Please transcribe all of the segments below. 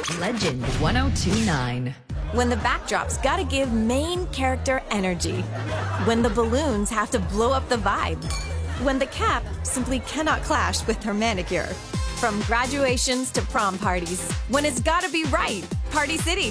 Legend 1029. When the backdrop's gotta give main character energy. When the balloons have to blow up the vibe. When the cap simply cannot clash with her manicure. From graduations to prom parties. When it's gotta be right. Party City.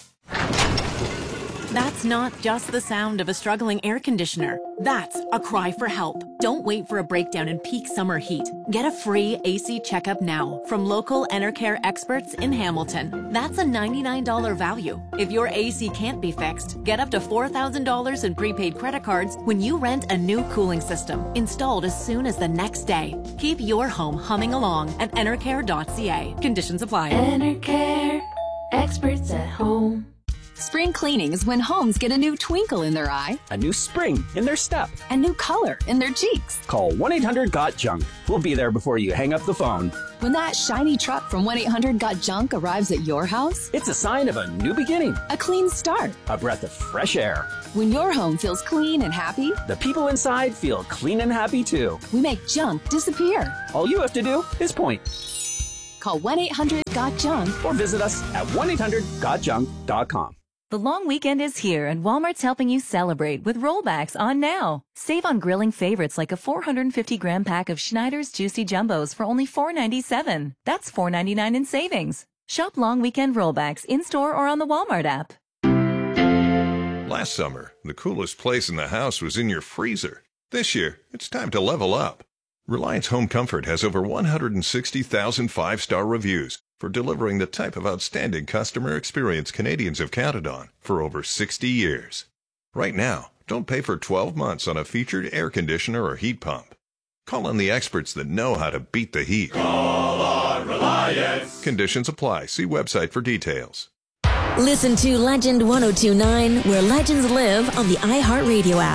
That's not just the sound of a struggling air conditioner. That's a cry for help. Don't wait for a breakdown in peak summer heat. Get a free AC checkup now from local Enercare experts in Hamilton. That's a $99 value. If your AC can't be fixed, get up to $4,000 in prepaid credit cards when you rent a new cooling system, installed as soon as the next day. Keep your home humming along at enercare.ca. Conditions apply. Enercare, experts at home. Spring cleaning is when homes get a new twinkle in their eye, a new spring in their step, a new color in their cheeks. Call 1-800-GOT-JUNK. We'll be there before you hang up the phone. When that shiny truck from 1-800-GOT-JUNK arrives at your house, it's a sign of a new beginning, a clean start, a breath of fresh air. When your home feels clean and happy, the people inside feel clean and happy too. We make junk disappear. All you have to do is point. Call 1-800-GOT-JUNK or visit us at 1-800-GOTJUNK.com. The long weekend is here, and Walmart's helping you celebrate with rollbacks on now. Save on grilling favorites like a 450-gram pack of Schneider's Juicy Jumbos for only $4.97. That's $4.99 in savings. Shop long weekend rollbacks in-store or on the Walmart app. Last summer, the coolest place in the house was in your freezer. This year, it's time to level up. Reliance Home Comfort has over 160,000 five-star reviews for delivering the type of outstanding customer experience Canadians have counted on for over 60 years. Right now, don't pay for 12 months on a featured air conditioner or heat pump. Call on the experts that know how to beat the heat. Call on Reliance. Conditions apply. See website for details. Listen to Legend 1029, where legends live on the iHeartRadio app.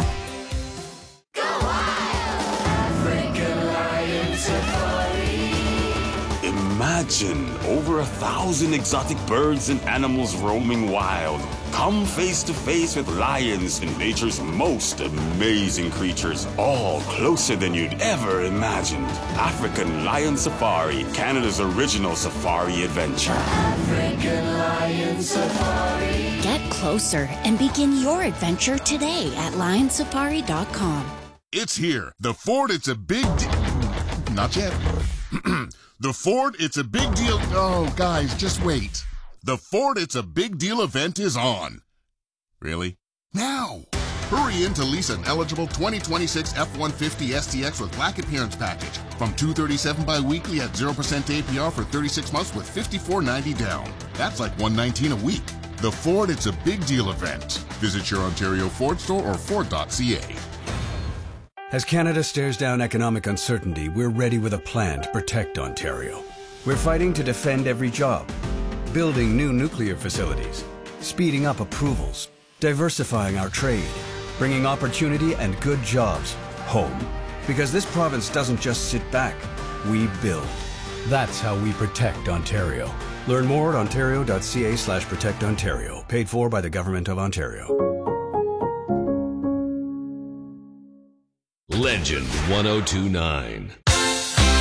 Imagine over 1,000 exotic birds and animals roaming wild. Come face to face with lions and nature's most amazing creatures, all closer than you'd ever imagined. African Lion Safari, Canada's original safari adventure. African Lion Safari. Get closer and begin your adventure today at lionsafari.com. It's here. The Ford It's a Big Deal. Not yet. The Ford It's a Big Deal. Oh, guys, just wait. The Ford It's a Big Deal event is on. Really? Now! Hurry in to lease an eligible 2026 F-150 STX with Black Appearance Package from $237 bi-weekly at 0% APR for 36 months with $54.90 down. That's like $119 a week. The Ford It's a Big Deal event. Visit your Ontario Ford store or Ford.ca. As Canada stares down economic uncertainty, we're ready with a plan to protect Ontario. We're fighting to defend every job, building new nuclear facilities, speeding up approvals, diversifying our trade, bringing opportunity and good jobs home. Because this province doesn't just sit back, we build. That's how we protect Ontario. Learn more at ontario.ca/protectontario. Paid for by the Government of Ontario. Legend 1029.